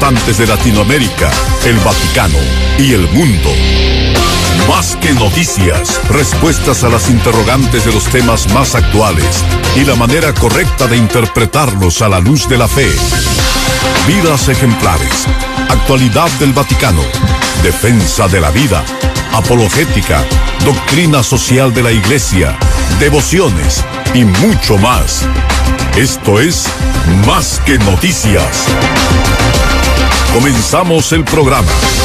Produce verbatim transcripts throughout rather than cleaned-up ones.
importantes de Latinoamérica, el Vaticano y el mundo. Más que noticias, respuestas a las interrogantes de los temas más actuales y la manera correcta de interpretarlos a la luz de la fe. Vidas ejemplares, actualidad del Vaticano, defensa de la vida, apologética, doctrina social de la Iglesia, devociones y mucho más. Esto es Más que Noticias. Comenzamos el programa.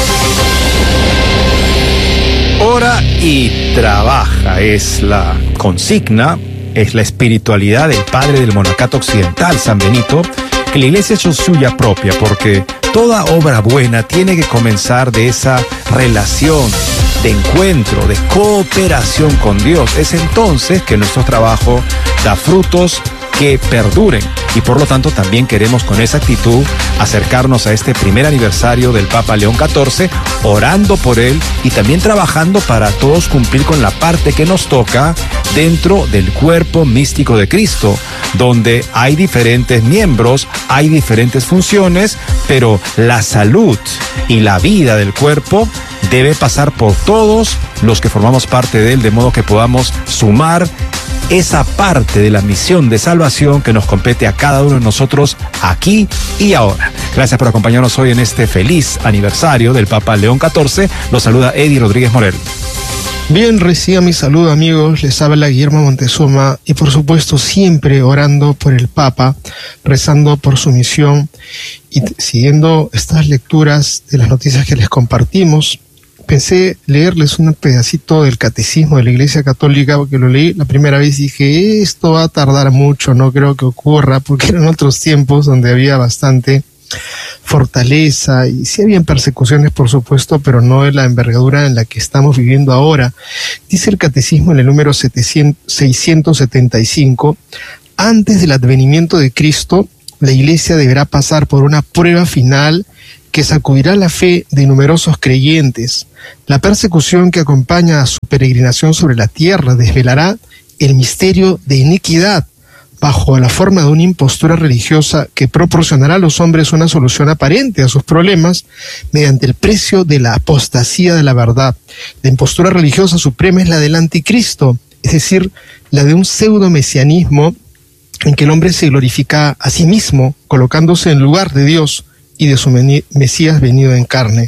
Ora y trabaja es la consigna, es la espiritualidad del padre del monacato occidental, San Benito, que la Iglesia ha hecho suya propia, porque toda obra buena tiene que comenzar de esa relación de encuentro, de cooperación con Dios. Es entonces que nuestro trabajo da frutos que perduren, y por lo tanto también queremos con esa actitud acercarnos a este primer aniversario del Papa León catorce, orando por él y también trabajando para todos cumplir con la parte que nos toca dentro del cuerpo místico de Cristo, donde hay diferentes miembros, hay diferentes funciones, pero la salud y la vida del cuerpo debe pasar por todos los que formamos parte de él, de modo que podamos sumar esa parte de la misión de salvación que nos compete a cada uno de nosotros aquí y ahora. Gracias por acompañarnos hoy en este feliz aniversario del Papa León catorce. Los saluda Eddie Rodríguez Morel. Bien, reciban mi saludo, amigos. Les habla Guillermo Montezuma y por supuesto siempre orando por el Papa, rezando por su misión y siguiendo estas lecturas de las noticias que les compartimos. Pensé leerles un pedacito del Catecismo de la Iglesia Católica, porque lo leí la primera vez y dije, esto va a tardar mucho, no creo que ocurra, porque eran otros tiempos donde había bastante fortaleza y sí habían persecuciones, por supuesto, pero no de la envergadura en la que estamos viviendo ahora. Dice el Catecismo en el número seiscientos setenta y cinco, antes del advenimiento de Cristo, la Iglesia deberá pasar por una prueba final que sacudirá la fe de numerosos creyentes. La persecución que acompaña a su peregrinación sobre la tierra desvelará el misterio de iniquidad bajo la forma de una impostura religiosa que proporcionará a los hombres una solución aparente a sus problemas mediante el precio de la apostasía de la verdad. La impostura religiosa suprema es la del anticristo, es decir, la de un pseudo-mesianismo en que el hombre se glorifica a sí mismo, colocándose en lugar de Dios y de su Mesías venido en carne.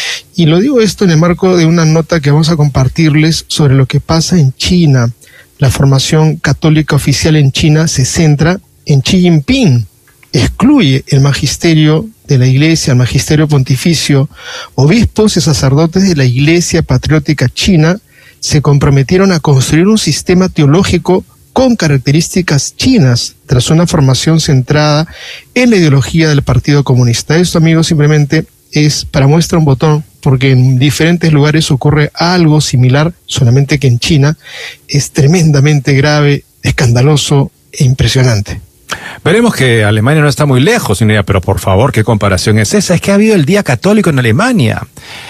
Y lo digo esto en el marco de una nota que vamos a compartirles sobre lo que pasa en China. La formación católica oficial en China se centra en Xi Jinping, excluye el magisterio de la Iglesia, el magisterio pontificio. Obispos y sacerdotes de la Iglesia Patriótica China se comprometieron a construir un sistema teológico con características chinas, tras una formación centrada en la ideología del Partido Comunista. Esto, amigos, simplemente es para muestra un botón, porque en diferentes lugares ocurre algo similar, solamente que en China es tremendamente grave, escandaloso e impresionante. Veremos que Alemania no está muy lejos, pero por favor, ¿qué comparación es esa? Es que ha habido el Día Católico en Alemania.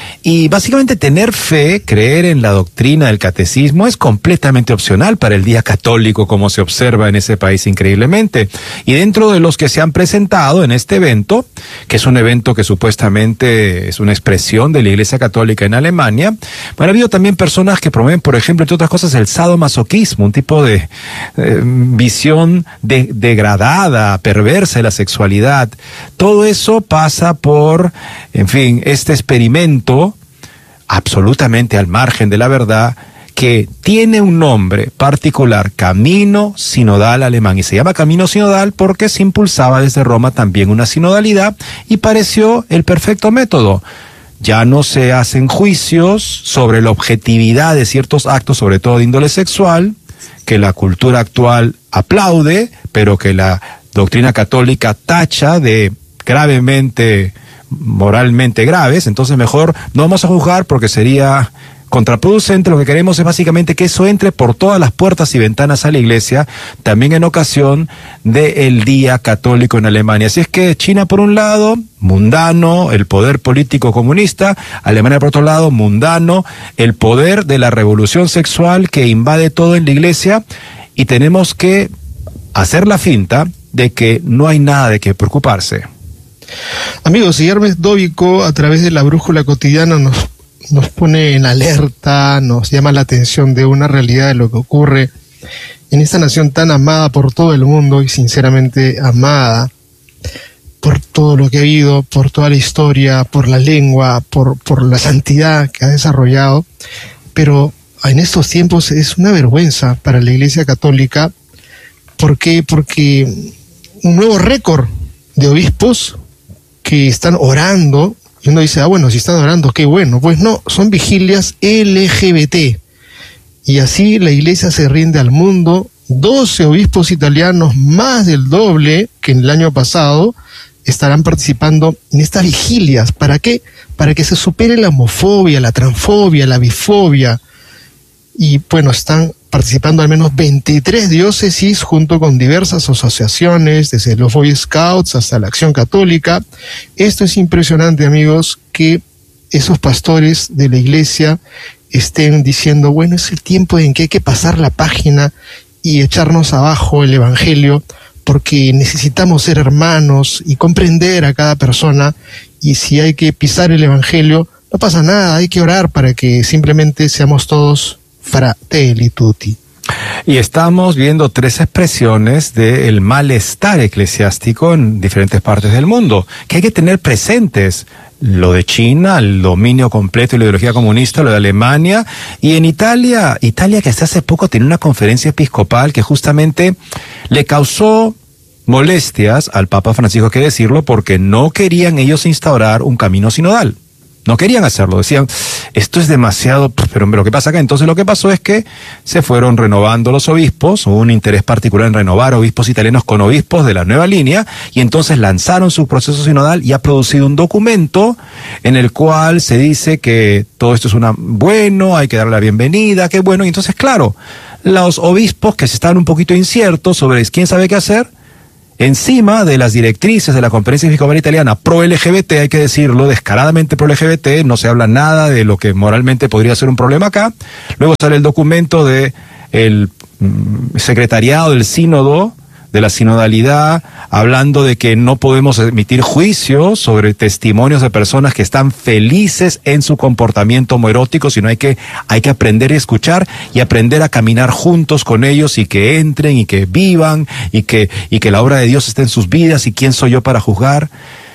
Y básicamente tener fe, creer en la doctrina del catecismo es completamente opcional para el Día Católico, como se observa en ese país increíblemente. Y dentro de los que se han presentado en este evento, que es un evento que supuestamente es una expresión de la Iglesia Católica en Alemania, bueno, ha habido también personas que promueven, por ejemplo, entre otras cosas, el sadomasoquismo, un tipo de eh, visión de, degradada, perversa de la sexualidad. Todo eso pasa por, en fin, este experimento absolutamente al margen de la verdad, que tiene un nombre particular, Camino Sinodal Alemán, y se llama Camino Sinodal porque se impulsaba desde Roma también una sinodalidad y pareció el perfecto método. Ya no se hacen juicios sobre la objetividad de ciertos actos, sobre todo de índole sexual, que la cultura actual aplaude, pero que la doctrina católica tacha de gravemente moralmente graves. Entonces mejor no vamos a juzgar porque sería contraproducente. Lo que queremos es básicamente que eso entre por todas las puertas y ventanas a la Iglesia, también en ocasión del Día Católico en Alemania. Así es que China por un lado, mundano, el poder político comunista; Alemania por otro lado, mundano, el poder de la revolución sexual que invade todo en la Iglesia, y tenemos que hacer la finta de que no hay nada de qué preocuparse. Amigos, Hermes Dóvico, a través de la Brújula Cotidiana, nos, nos pone en alerta, nos llama la atención de una realidad de lo que ocurre en esta nación tan amada por todo el mundo y sinceramente amada por todo lo que ha habido, por toda la historia, por la lengua, por, por la santidad que ha desarrollado. Pero en estos tiempos es una vergüenza para la Iglesia Católica. ¿Por qué? Porque un nuevo récord de obispos que están orando, y uno dice, ah, bueno, si están orando, qué bueno. Pues no, son vigilias L G B T. Y así la Iglesia se rinde al mundo. doce obispos italianos, más del doble que en el año pasado, estarán participando en estas vigilias. ¿Para qué? Para que se supere la homofobia, la transfobia, la bifobia. Y bueno, están participando al menos veintitrés diócesis junto con diversas asociaciones, desde los Boy Scouts hasta la Acción Católica. Esto es impresionante, amigos, que esos pastores de la Iglesia estén diciendo, bueno, es el tiempo en que hay que pasar la página y echarnos abajo el Evangelio, porque necesitamos ser hermanos y comprender a cada persona, y si hay que pisar el Evangelio, no pasa nada, hay que orar para que simplemente seamos todos fratelli tutti. Y estamos viendo tres expresiones del malestar eclesiástico en diferentes partes del mundo, que hay que tener presentes. Lo de China, el dominio completo y la ideología comunista, lo de Alemania, y en Italia, Italia que hasta hace poco tenía una conferencia episcopal que justamente le causó molestias al Papa Francisco, hay que decirlo, porque no querían ellos instaurar un camino sinodal. No querían hacerlo, decían, esto es demasiado, pero lo que pasa acá, entonces lo que pasó es que se fueron renovando los obispos, hubo un interés particular en renovar obispos italianos con obispos de la nueva línea, y entonces lanzaron su proceso sinodal y ha producido un documento en el cual se dice que todo esto es una bueno, hay que darle la bienvenida, qué bueno, y entonces claro, los obispos que se estaban un poquito inciertos sobre quién sabe qué hacer, encima de las directrices de la Conferencia Episcopal Italiana pro-L G B T, hay que decirlo, descaradamente pro-L G B T, no se habla nada de lo que moralmente podría ser un problema acá. Luego sale el documento de el mm, secretariado del sínodo, de la sinodalidad, hablando de que no podemos emitir juicios sobre testimonios de personas que están felices en su comportamiento homoerótico, sino hay que, hay que aprender a escuchar y aprender a caminar juntos con ellos y que entren y que vivan y que, y que la obra de Dios esté en sus vidas, y quién soy yo para juzgar.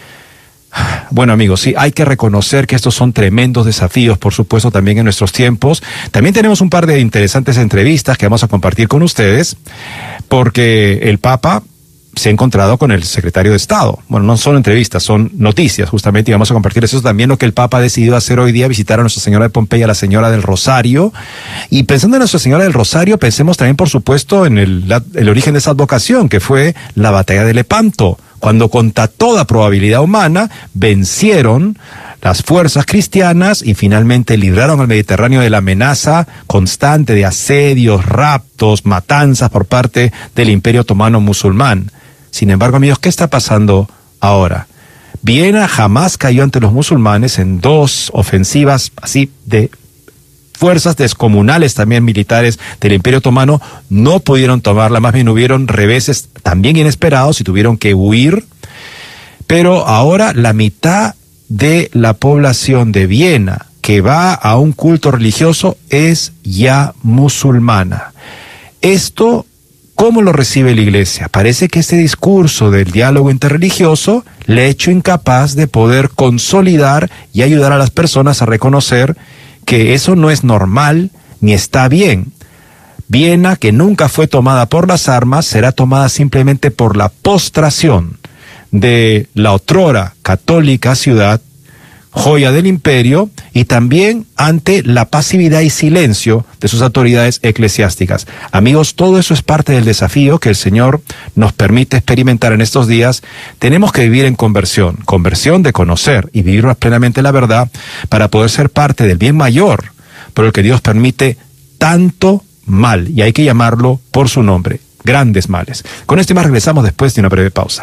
Bueno, amigos, sí, hay que reconocer que estos son tremendos desafíos, por supuesto, también en nuestros tiempos. También tenemos un par de interesantes entrevistas que vamos a compartir con ustedes, porque el Papa se ha encontrado con el secretario de Estado. Bueno, no son entrevistas, son noticias, justamente, y vamos a compartir eso también, lo que el Papa ha decidido hacer hoy día, visitar a Nuestra Señora de Pompeya, a la Señora del Rosario. Y pensando en Nuestra Señora del Rosario, pensemos también, por supuesto, en el, la, el origen de esa advocación, que fue la batalla de Lepanto, cuando contra toda probabilidad humana vencieron las fuerzas cristianas y finalmente libraron al Mediterráneo de la amenaza constante de asedios, raptos, matanzas por parte del Imperio Otomano musulmán. Sin embargo, amigos, ¿qué está pasando ahora? Viena jamás cayó ante los musulmanes en dos ofensivas así de fuerzas descomunales también militares del Imperio Otomano, no pudieron tomarla, más bien hubieron reveses también inesperados y tuvieron que huir. Pero ahora la mitad de la población de Viena que va a un culto religioso es ya musulmana. Esto, ¿cómo lo recibe la Iglesia? Parece que este discurso del diálogo interreligioso le ha hecho incapaz de poder consolidar y ayudar a las personas a reconocer que eso no es normal ni está bien. Viena, que nunca fue tomada por las armas, será tomada simplemente por la postración de la otrora católica ciudad, joya del imperio, y también ante la pasividad y silencio de sus autoridades eclesiásticas. Amigos, todo eso es parte del desafío que el Señor nos permite experimentar en estos días. Tenemos que vivir en conversión, conversión de conocer y vivir plenamente la verdad para poder ser parte del bien mayor por el que Dios permite tanto mal, y hay que llamarlo por su nombre, grandes males. Con esto y más regresamos después de una breve pausa.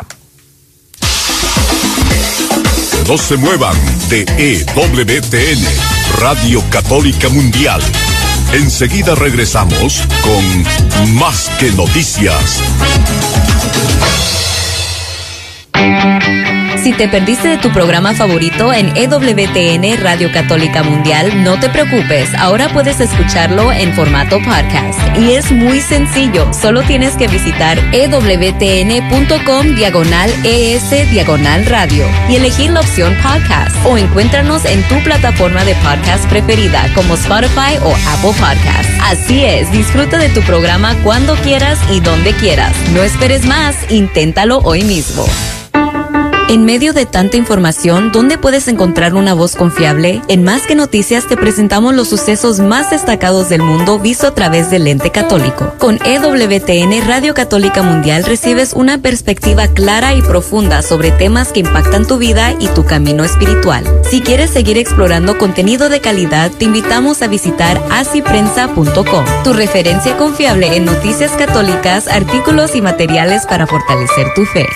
No se muevan de E W T N, Radio Católica Mundial. Enseguida regresamos con Más que Noticias. Si te perdiste de tu programa favorito en E W T N Radio Católica Mundial, no te preocupes, ahora puedes escucharlo en formato podcast. Y es muy sencillo, solo tienes que visitar ewtn.com diagonal ES diagonal radio y elegir la opción podcast, o encuéntranos en tu plataforma de podcast preferida como Spotify o Apple Podcasts. Así es, disfruta de tu programa cuando quieras y donde quieras. No esperes más, inténtalo hoy mismo. En medio de tanta información, ¿dónde puedes encontrar una voz confiable? En Más que Noticias te presentamos los sucesos más destacados del mundo visto a través del lente católico. Con E W T N Radio Católica Mundial recibes una perspectiva clara y profunda sobre temas que impactan tu vida y tu camino espiritual. Si quieres seguir explorando contenido de calidad, te invitamos a visitar así prensa punto com, tu referencia confiable en noticias católicas, artículos y materiales para fortalecer tu fe.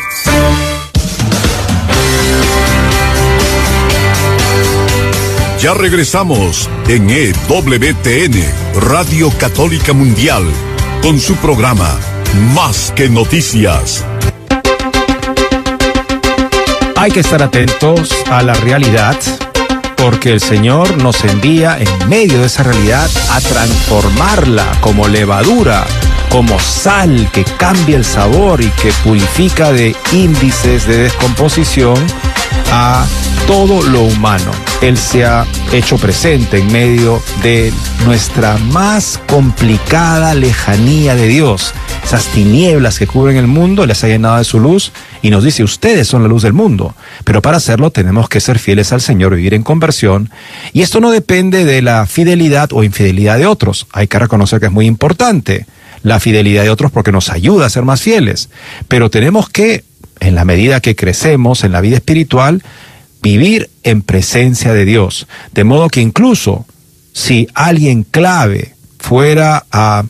Ya regresamos en E W T N, Radio Católica Mundial, con su programa Más que Noticias. Hay que estar atentos a la realidad, porque el Señor nos envía en medio de esa realidad a transformarla como levadura, como sal que cambia el sabor y que purifica de índices de descomposición a todo lo humano. Él se ha hecho presente en medio de nuestra más complicada lejanía de Dios. Esas tinieblas que cubren el mundo, les ha llenado de su luz y nos dice: ustedes son la luz del mundo. Pero para hacerlo tenemos que ser fieles al Señor, vivir en conversión. Y esto no depende de la fidelidad o infidelidad de otros. Hay que reconocer que es muy importante la fidelidad de otros porque nos ayuda a ser más fieles. Pero tenemos que, en la medida que crecemos en la vida espiritual, vivir en presencia de Dios. De modo que incluso si alguien clave fuera a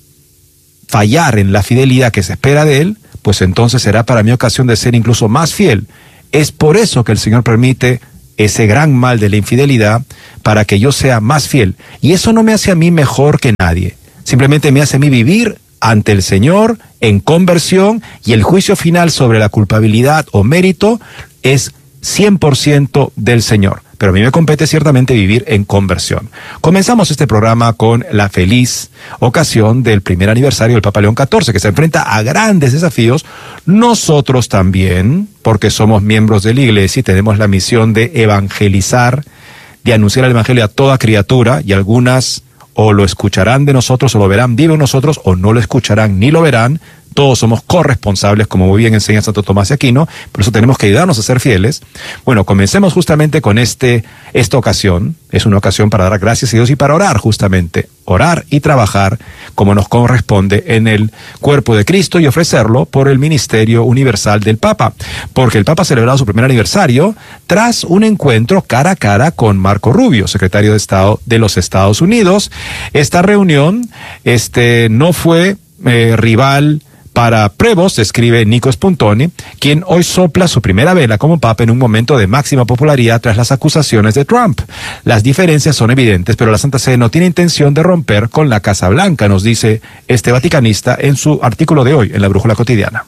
fallar en la fidelidad que se espera de él, pues entonces será para mí ocasión de ser incluso más fiel. Es por eso que el Señor permite ese gran mal de la infidelidad, para que yo sea más fiel. Y eso no me hace a mí mejor que nadie. Simplemente me hace a mí vivir ante el Señor en conversión, y el juicio final sobre la culpabilidad o mérito es cien por ciento del Señor. Pero a mí me compete ciertamente vivir en conversión. Comenzamos este programa con la feliz ocasión del primer aniversario del Papa León catorce, que se enfrenta a grandes desafíos. Nosotros también, porque somos miembros de la Iglesia y tenemos la misión de evangelizar, de anunciar el Evangelio a toda criatura, y algunas o lo escucharán de nosotros o lo verán vivo en nosotros, o no lo escucharán ni lo verán. Todos somos corresponsables, como muy bien enseña Santo Tomás de Aquino, por eso tenemos que ayudarnos a ser fieles. Bueno, comencemos justamente con este, esta ocasión. Es una ocasión para dar gracias a Dios y para orar justamente, orar y trabajar como nos corresponde en el cuerpo de Cristo y ofrecerlo por el ministerio universal del Papa, porque el Papa ha celebrado su primer aniversario tras un encuentro cara a cara con Marco Rubio, secretario de Estado de los Estados Unidos. Esta reunión este, no fue eh, rival para Prevost, escribe Nico Spuntoni, quien hoy sopla su primera vela como papa en un momento de máxima popularidad tras las acusaciones de Trump. Las diferencias son evidentes, pero la Santa Sede no tiene intención de romper con la Casa Blanca, nos dice este vaticanista en su artículo de hoy en la Brújula Cotidiana.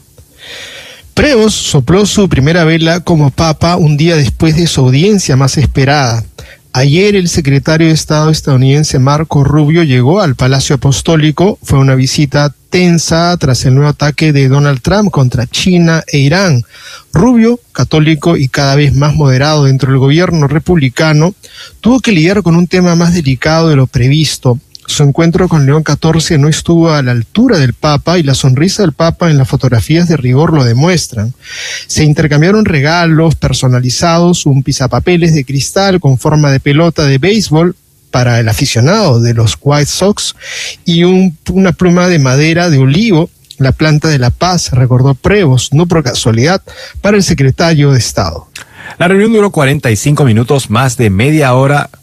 Prevost sopló su primera vela como papa un día después de su audiencia más esperada. Ayer el secretario de Estado estadounidense Marco Rubio llegó al Palacio Apostólico. Fue una visita tensa tras el nuevo ataque de Donald Trump contra China e Irán. Rubio, católico y cada vez más moderado dentro del gobierno republicano, tuvo que lidiar con un tema más delicado de lo previsto. Su encuentro con León catorce no estuvo a la altura del Papa, y la sonrisa del Papa en las fotografías de rigor lo demuestran. Se intercambiaron regalos personalizados, un pisapapeles de cristal con forma de pelota de béisbol para el aficionado de los White Sox y un, una pluma de madera de olivo, la planta de la paz, recordó Prevost, no por casualidad, para el secretario de Estado. La reunión duró cuarenta y cinco minutos, más de media hora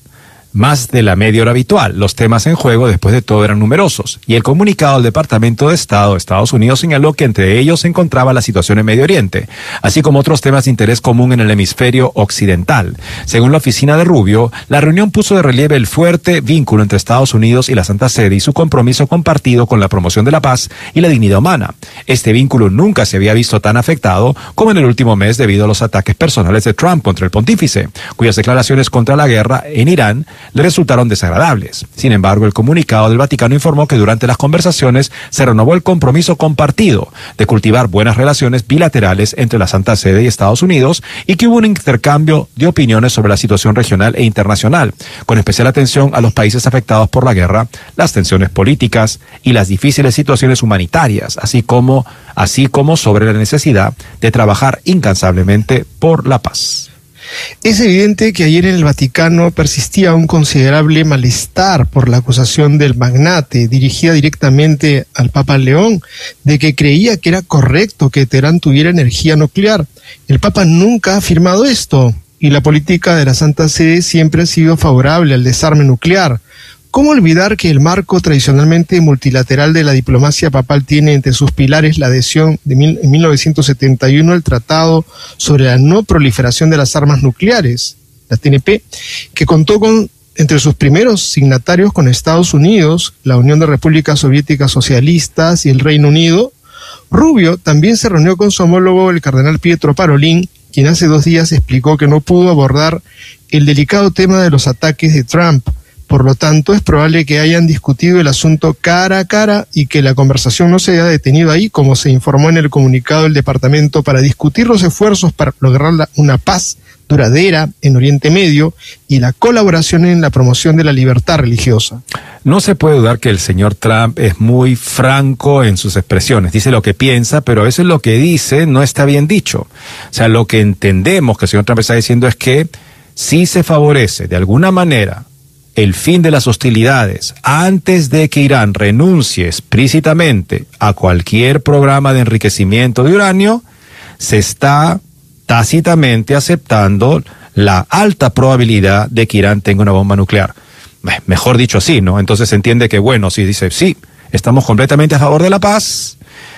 más de la media hora habitual. Los temas en juego, después de todo, eran numerosos, y el comunicado del Departamento de Estado de Estados Unidos señaló que entre ellos se encontraba la situación en Medio Oriente, así como otros temas de interés común en el hemisferio occidental. Según la oficina de Rubio, la reunión puso de relieve el fuerte vínculo entre Estados Unidos y la Santa Sede y su compromiso compartido con la promoción de la paz y la dignidad humana. Este vínculo nunca se había visto tan afectado como en el último mes debido a los ataques personales de Trump contra el pontífice, cuyas declaraciones contra la guerra en Irán le resultaron desagradables. Sin embargo, el comunicado del Vaticano informó que durante las conversaciones se renovó el compromiso compartido de cultivar buenas relaciones bilaterales entre la Santa Sede y Estados Unidos, y que hubo un intercambio de opiniones sobre la situación regional e internacional, con especial atención a los países afectados por la guerra, las tensiones políticas y las difíciles situaciones humanitarias, así como, así como sobre la necesidad de trabajar incansablemente por la paz. Es evidente que ayer en el Vaticano persistía un considerable malestar por la acusación del magnate, dirigida directamente al Papa León, de que creía que era correcto que Teherán tuviera energía nuclear. El Papa nunca ha afirmado esto, y la política de la Santa Sede siempre ha sido favorable al desarme nuclear. ¿Cómo olvidar que el marco tradicionalmente multilateral de la diplomacia papal tiene entre sus pilares la adhesión de mil, en mil novecientos setenta y uno al Tratado sobre la no proliferación de las armas nucleares, la T N P, que contó con entre sus primeros signatarios con Estados Unidos, la Unión de Repúblicas Soviéticas Socialistas y el Reino Unido? Rubio también se reunió con su homólogo el cardenal Pietro Parolin, quien hace dos días explicó que no pudo abordar el delicado tema de los ataques de Trump. Por lo tanto, es probable que hayan discutido el asunto cara a cara y que la conversación no se haya detenido ahí, como se informó en el comunicado del departamento, para discutir los esfuerzos para lograr la, una paz duradera en Oriente Medio y la colaboración en la promoción de la libertad religiosa. No se puede dudar que el señor Trump es muy franco en sus expresiones. Dice lo que piensa, pero a veces lo que dice no está bien dicho. O sea, lo que entendemos que el señor Trump está diciendo es que si se favorece de alguna manera el fin de las hostilidades antes de que Irán renuncie explícitamente a cualquier programa de enriquecimiento de uranio, se está tácitamente aceptando la alta probabilidad de que Irán tenga una bomba nuclear. Mejor dicho así, ¿no? Entonces se entiende que, bueno, si dice, sí, estamos completamente a favor de la paz,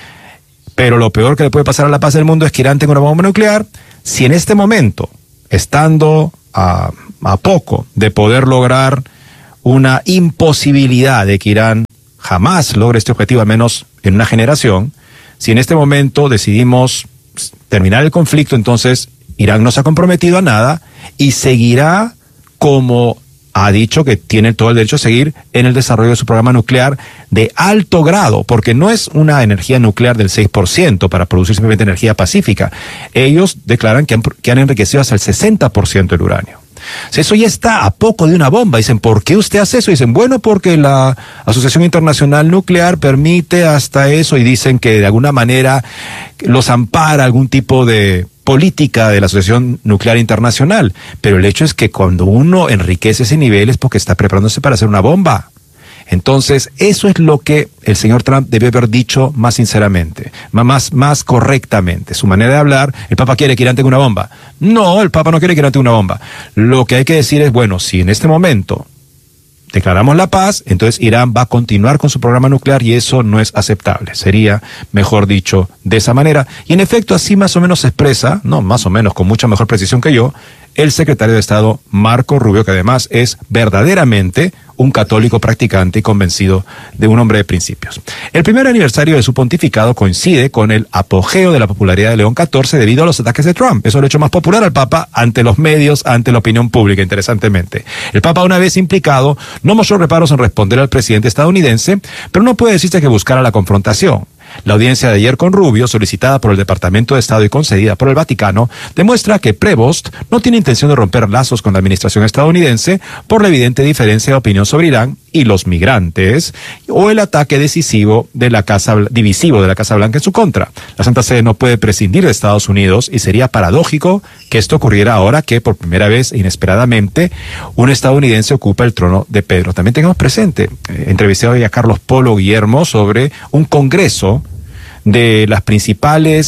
pero lo peor que le puede pasar a la paz del mundo es que Irán tenga una bomba nuclear. Si en este momento, estando a, a poco de poder lograr una imposibilidad de que Irán jamás logre este objetivo, al menos en una generación, si en este momento decidimos terminar el conflicto, entonces Irán no se ha comprometido a nada y seguirá como ha dicho que tiene todo el derecho a seguir en el desarrollo de su programa nuclear de alto grado, porque no es una energía nuclear del seis por ciento para producir simplemente energía pacífica. Ellos declaran que han, que han enriquecido hasta el sesenta por ciento del uranio. O sea, eso ya está a poco de una bomba. Dicen, ¿por qué usted hace eso? Dicen, bueno, porque la Asociación Internacional Nuclear permite hasta eso, y dicen que de alguna manera los ampara algún tipo de política de la Asociación Nuclear Internacional. Pero el hecho es que cuando uno enriquece ese nivel es porque está preparándose para hacer una bomba. Entonces, eso es lo que el señor Trump debe haber dicho más sinceramente, más, más correctamente. Su manera de hablar, el Papa quiere que Irán tenga una bomba. No, el Papa no quiere que Irán tenga una bomba. Lo que hay que decir es, bueno, si en este momento declaramos la paz, entonces Irán va a continuar con su programa nuclear y eso no es aceptable. Sería mejor dicho de esa manera. Y en efecto, así más o menos se expresa, no, más o menos con mucha mejor precisión que yo, el secretario de Estado Marco Rubio, que además es verdaderamente un católico practicante y convencido de un hombre de principios. El primer aniversario de su pontificado coincide con el apogeo de la popularidad de León catorce debido a los ataques de Trump. Eso lo ha hecho más popular al Papa ante los medios, ante la opinión pública, interesantemente. El Papa, una vez implicado, no mostró reparos en responder al presidente estadounidense, pero no puede decirse que buscara la confrontación. La audiencia de ayer con Rubio, solicitada por el Departamento de Estado y concedida por el Vaticano, demuestra que Prevost no tiene intención de romper lazos con la administración estadounidense por la evidente diferencia de opinión sobre Irán y los migrantes, o el ataque decisivo de la Casa, divisivo de la Casa Blanca en su contra. La Santa Sede no puede prescindir de Estados Unidos y sería paradójico que esto ocurriera ahora que, por primera vez, inesperadamente, un estadounidense ocupa el trono de Pedro. También tengamos presente, eh, entrevisté hoy a Carlos Polo Guillermo sobre un congreso de las principales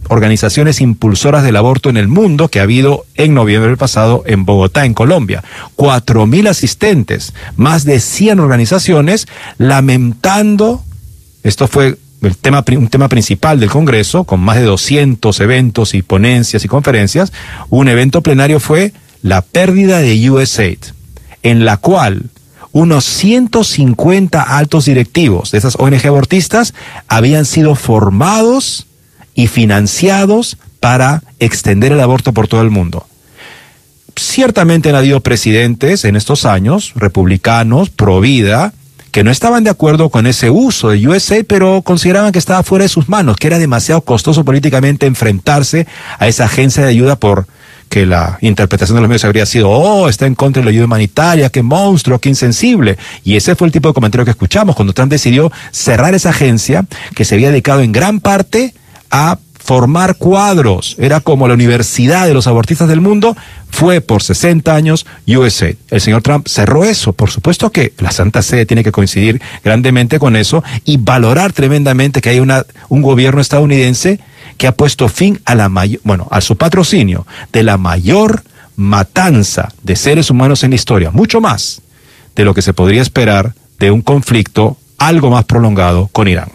organizaciones impulsoras del aborto en el mundo que ha habido en noviembre del pasado en Bogotá, en Colombia. Cuatro mil asistentes, más de cien organizaciones lamentando, esto fue el tema, un tema principal del Congreso, con más de doscientos eventos y ponencias y conferencias. Un evento plenario fue la pérdida de U S A I D, en la cual unos ciento cincuenta altos directivos de esas O N G abortistas habían sido formados y financiados para extender el aborto por todo el mundo. Ciertamente han habido presidentes en estos años, republicanos, pro vida, que no estaban de acuerdo con ese uso de U S A I D, pero consideraban que estaba fuera de sus manos, que era demasiado costoso políticamente enfrentarse a esa agencia de ayuda, por que la interpretación de los medios habría sido, oh, está en contra de la ayuda humanitaria, qué monstruo, qué insensible. Y ese fue el tipo de comentario que escuchamos cuando Trump decidió cerrar esa agencia que se había dedicado en gran parte a formar cuadros. Era como la universidad de los abortistas del mundo. Fue por sesenta años U S A I D. El señor Trump cerró eso. Por supuesto que la Santa Sede tiene que coincidir grandemente con eso y valorar tremendamente que hay una, un gobierno estadounidense que ha puesto fin a la mayor, bueno, a su patrocinio de la mayor matanza de seres humanos en la historia, mucho más de lo que se podría esperar de un conflicto algo más prolongado con Irán.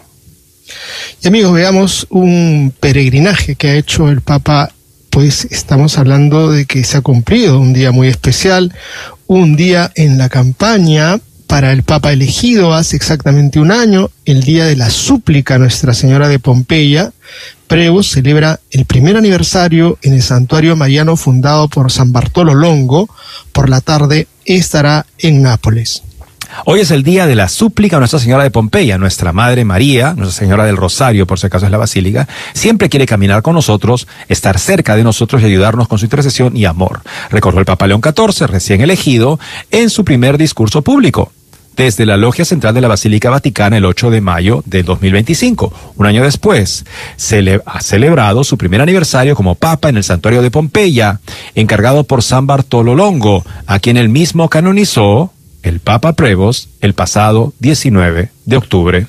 Y amigos, veamos un peregrinaje que ha hecho el Papa. Pues estamos hablando de que se ha cumplido un día muy especial, un día en la campaña para el Papa elegido hace exactamente un año, el día de la súplica a Nuestra Señora de Pompeya. Prevost celebra el primer aniversario en el santuario mariano fundado por San Bartolo Longo. Por la tarde estará en Nápoles. Hoy es el día de la súplica a Nuestra Señora de Pompeya. Nuestra Madre María, Nuestra Señora del Rosario, por si acaso es la basílica, siempre quiere caminar con nosotros, estar cerca de nosotros y ayudarnos con su intercesión y amor. Recordó el Papa León catorce, recién elegido, en su primer discurso público, desde la Logia Central de la Basílica Vaticana el ocho de mayo del dos mil veinticinco. Un año después, cele- ha celebrado su primer aniversario como Papa en el Santuario de Pompeya, encargado por San Bartolo Longo, a quien él mismo canonizó el Papa Prevost el pasado diecinueve de octubre.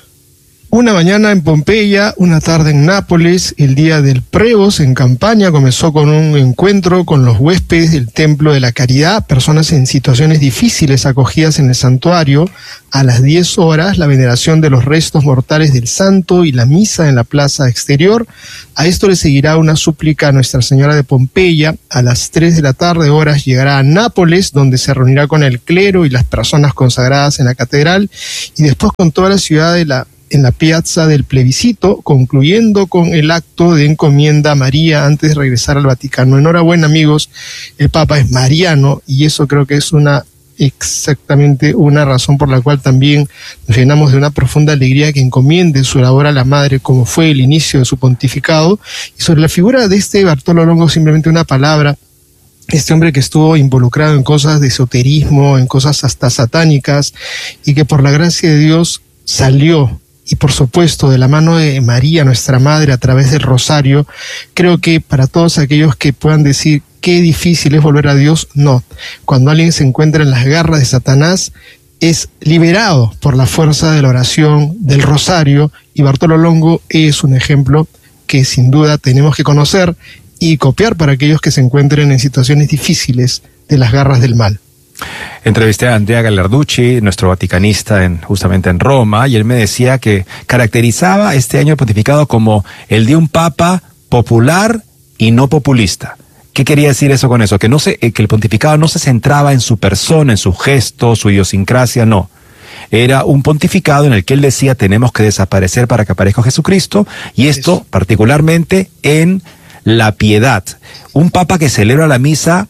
Una mañana en Pompeya, una tarde en Nápoles. El día del Prevost en campaña comenzó con un encuentro con los huéspedes del Templo de la Caridad, personas en situaciones difíciles acogidas en el santuario. A las diez horas, la veneración de los restos mortales del santo y la misa en la plaza exterior. A esto le seguirá una súplica a Nuestra Señora de Pompeya. A las tres de la tarde, horas, llegará a Nápoles, donde se reunirá con el clero y las personas consagradas en la catedral, y después con toda la ciudad de la en la piazza del plebiscito, concluyendo con el acto de encomienda a María antes de regresar al Vaticano. Enhorabuena, amigos, el Papa es mariano, y eso creo que es una exactamente una razón por la cual también nos llenamos de una profunda alegría que encomiende su labor a la Madre, como fue el inicio de su pontificado. Y sobre la figura de este Bartolo Longo, simplemente una palabra. Este hombre que estuvo involucrado en cosas de esoterismo, en cosas hasta satánicas, y que por la gracia de Dios salió, y por supuesto de la mano de María, nuestra Madre, a través del rosario. Creo que para todos aquellos que puedan decir qué difícil es volver a Dios, no. Cuando alguien se encuentra en las garras de Satanás, es liberado por la fuerza de la oración, del rosario, y Bartolo Longo es un ejemplo que sin duda tenemos que conocer y copiar para aquellos que se encuentren en situaciones difíciles de las garras del mal. Entrevisté a Andrea Gallarducci, nuestro vaticanista en, justamente en Roma, y él me decía que caracterizaba este año pontificado como el de un papa popular y no populista. ¿Qué quería decir eso con eso? Que no se, que el pontificado no se centraba en su persona, en su gesto, su idiosincrasia, no. Era un pontificado en el que él decía tenemos que desaparecer para que aparezca Jesucristo, y esto eso. Particularmente en la piedad. Un papa que celebra la misa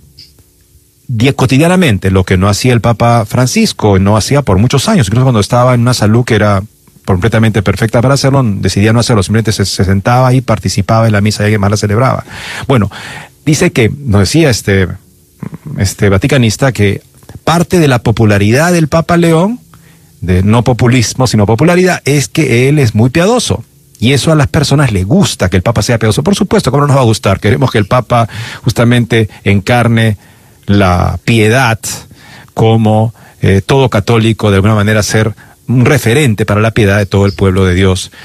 cotidianamente, lo que no hacía el Papa Francisco, no hacía por muchos años, incluso cuando estaba en una salud que era completamente perfecta para hacerlo, decidía no hacerlo, simplemente se, se sentaba y participaba en la misa y alguien más la celebraba. Bueno, dice que, nos decía este, este vaticanista, que parte de la popularidad del Papa León, de no populismo sino popularidad, es que él es muy piadoso. Y eso a las personas les gusta, que el Papa sea piadoso. Por supuesto, ¿cómo no nos va a gustar? Queremos que el Papa justamente encarne la piedad, como eh, todo católico, de alguna manera ser un referente para la piedad de todo el pueblo de Dios.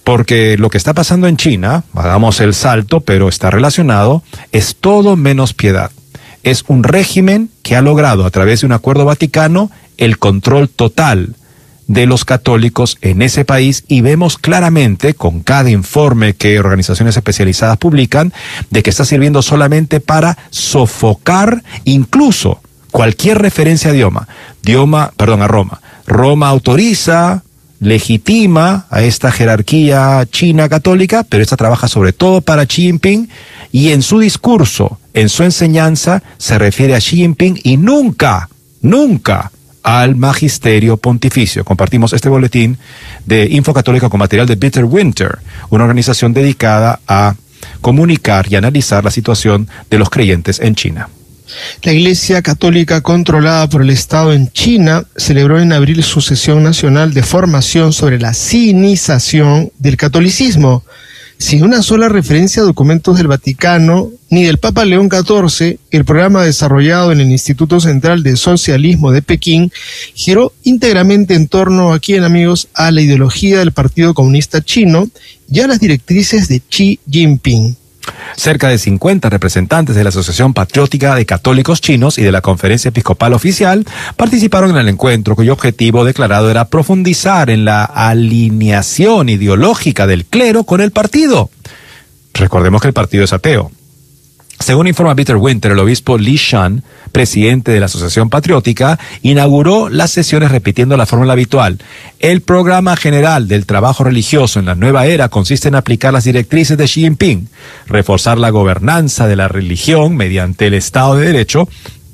Porque lo que está pasando en China, hagamos el salto, pero está relacionado, es todo menos piedad. Es un régimen que ha logrado a través de un acuerdo vaticano el control total de los católicos en ese país, y vemos claramente con cada informe que organizaciones especializadas publican de que está sirviendo solamente para sofocar incluso cualquier referencia a idioma, idioma, perdón, a Roma. Roma autoriza, legitima a esta jerarquía china católica, pero esta trabaja sobre todo para Xi Jinping, y en su discurso, en su enseñanza, se refiere a Xi Jinping y nunca, nunca al magisterio pontificio. Compartimos este boletín de Info Católica con material de Bitter Winter, una organización dedicada a comunicar y analizar la situación de los creyentes en China. La Iglesia Católica controlada por el Estado en China celebró en abril su sesión nacional de formación sobre la sinización del catolicismo. Sin una sola referencia a documentos del Vaticano ni del Papa León catorce, el programa desarrollado en el Instituto Central de Socialismo de Pekín giró íntegramente en torno, aquí en amigos, a la ideología del Partido Comunista Chino y a las directrices de Xi Jinping. Cerca de cincuenta representantes de la Asociación Patriótica de Católicos Chinos y de la Conferencia Episcopal Oficial participaron en el encuentro, cuyo objetivo declarado era profundizar en la alineación ideológica del clero con el partido. Recordemos que el partido es ateo. Según informa Bitter Winter, el obispo Li Shan, presidente de la Asociación Patriótica, inauguró las sesiones repitiendo la fórmula habitual. El programa general del trabajo religioso en la nueva era consiste en aplicar las directrices de Xi Jinping, reforzar la gobernanza de la religión mediante el Estado de Derecho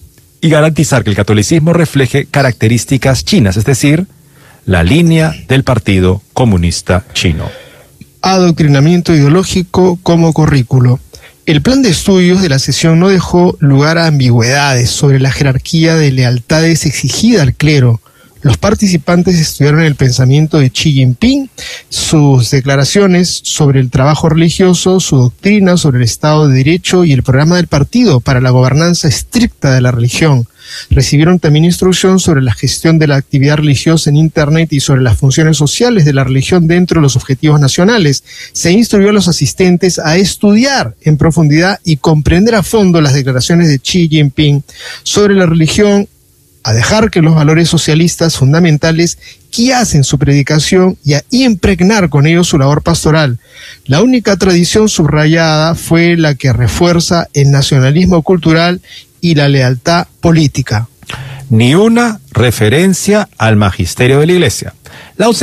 y garantizar que el catolicismo refleje características chinas, es decir, la línea del Partido Comunista Chino. Adoctrinamiento ideológico como currículo. El plan de estudios de la sesión no dejó lugar a ambigüedades sobre la jerarquía de lealtades exigida al clero. Los participantes estudiaron el pensamiento de Xi Jinping, sus declaraciones sobre el trabajo religioso, su doctrina sobre el Estado de Derecho y el programa del partido para la gobernanza estricta de la religión. Recibieron también instrucción sobre la gestión de la actividad religiosa en Internet y sobre las funciones sociales de la religión dentro de los objetivos nacionales. Se instruyó a los asistentes a estudiar en profundidad y comprender a fondo las declaraciones de Xi Jinping sobre la religión, a dejar que los valores socialistas fundamentales guiasen su predicación y a impregnar con ellos su labor pastoral. La única tradición subrayada fue la que refuerza el nacionalismo cultural y la lealtad política. Ni una referencia al magisterio de la Iglesia. La